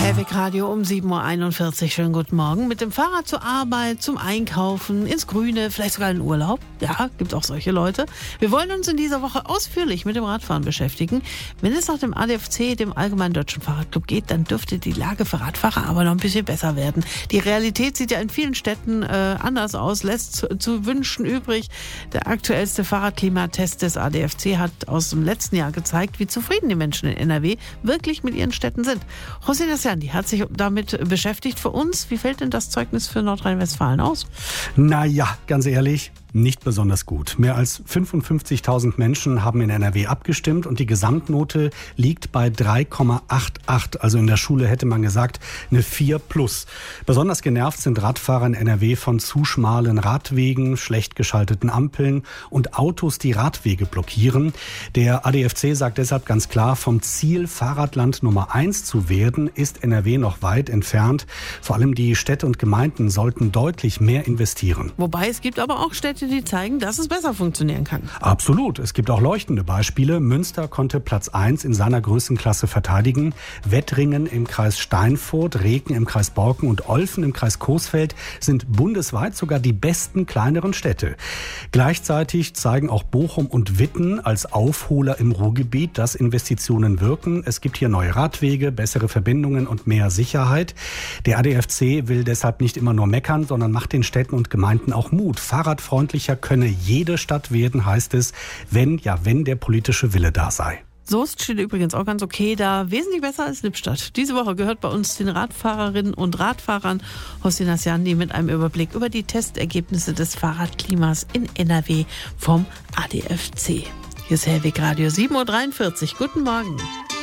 Hellwig Radio um 7.41 Uhr. Schönen guten Morgen. Mit dem Fahrrad zur Arbeit, zum Einkaufen, ins Grüne, vielleicht sogar in Urlaub. Ja, gibt auch solche Leute. Wir wollen uns in dieser Woche ausführlich mit dem Radfahren beschäftigen. Wenn es nach dem ADFC, dem Allgemeinen Deutschen Fahrradclub, geht, dann dürfte die Lage für Radfahrer aber noch ein bisschen besser werden. Die Realität sieht ja in vielen Städten anders aus, lässt zu wünschen übrig. Der aktuellste Fahrradklimatest des ADFC hat aus dem letzten Jahr gezeigt, wie zufrieden die Menschen in NRW wirklich mit ihren Städten sind. José Nasciandi hat sich damit beschäftigt. Für uns, wie fällt denn das Zeugnis für Nordrhein-Westfalen aus? Naja, ganz ehrlich, nicht besonders gut. Mehr als 55.000 Menschen haben in NRW abgestimmt und die Gesamtnote liegt bei 3,88. Also in der Schule hätte man gesagt, eine 4+. Besonders genervt sind Radfahrer in NRW von zu schmalen Radwegen, schlecht geschalteten Ampeln und Autos, die Radwege blockieren. Der ADFC sagt deshalb ganz klar, vom Ziel, Fahrradland Nummer 1 zu werden, ist NRW noch weit entfernt. Vor allem die Städte und Gemeinden sollten deutlich mehr investieren. Wobei es gibt aber auch Städte, die zeigen, dass es besser funktionieren kann. Absolut. Es gibt auch leuchtende Beispiele. Münster konnte Platz 1 in seiner Größenklasse verteidigen. Wettringen im Kreis Steinfurt, Reken im Kreis Borken und Olfen im Kreis Coesfeld sind bundesweit sogar die besten kleineren Städte. Gleichzeitig zeigen auch Bochum und Witten als Aufholer im Ruhrgebiet, dass Investitionen wirken. Es gibt hier neue Radwege, bessere Verbindungen und mehr Sicherheit. Der ADFC will deshalb nicht immer nur meckern, sondern macht den Städten und Gemeinden auch Mut. Fahrradfreundlicher könne jede Stadt werden, heißt es, wenn der politische Wille da sei. Soest steht übrigens auch ganz okay da, wesentlich besser als Lippstadt. Diese Woche gehört bei uns den Radfahrerinnen und Radfahrern José Nasciandi mit einem Überblick über die Testergebnisse des Fahrradklimas in NRW vom ADFC. Hier ist Hellwig Radio 7.43 Uhr. Guten Morgen.